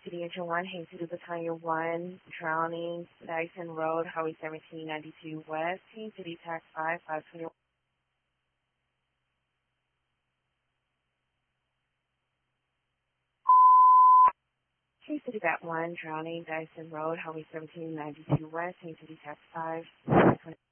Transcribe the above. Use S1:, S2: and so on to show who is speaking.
S1: City Engine 1, Haines City Battalion 1, Drowning, Dyson Road, Highway 1792 West, Haines City Tax 5, 521. Haines City Bat 1, Drowning, Dyson Road, Highway 1792 West, Haines City Tax 5, 521.